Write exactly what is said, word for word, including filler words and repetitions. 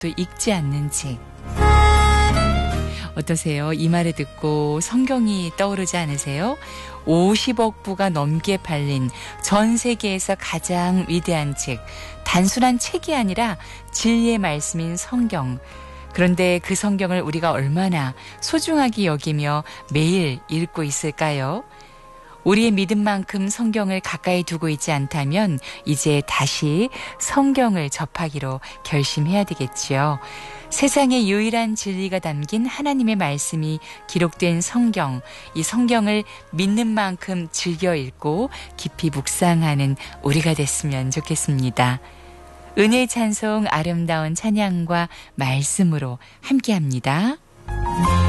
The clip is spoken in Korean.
또 읽지 않는 책. 어떠세요? 이 말을 듣고 성경이 떠오르지 않으세요? 오십억 부가 넘게 팔린 전 세계에서 가장 위대한 책, 단순한 책이 아니라 진리의 말씀인 성경. 그런데 그 성경을 우리가 얼마나 소중하게 여기며 매일 읽고 있을까요? 우리의 믿음만큼 성경을 가까이 두고 있지 않다면 이제 다시 성경을 접하기로 결심해야 되겠지요. 세상의 유일한 진리가 담긴 하나님의 말씀이 기록된 성경, 이 성경을 믿는 만큼 즐겨 읽고 깊이 묵상하는 우리가 됐으면 좋겠습니다. 은혜의 찬송, 아름다운 찬양과 말씀으로 함께합니다.